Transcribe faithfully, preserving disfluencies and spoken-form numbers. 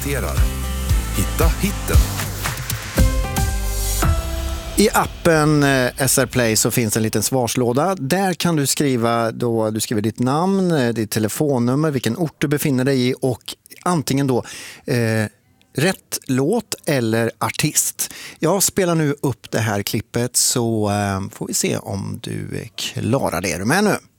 presenterar Hitta hitten. I appen S R Play så finns en liten svarslåda. Där kan du skriva då, du skriver ditt namn, ditt telefonnummer, vilken ort du befinner dig i och antingen då eh, rätt låt eller artist. Jag spelar nu upp det här klippet så eh, får vi se om du klarar det. Är du med nu?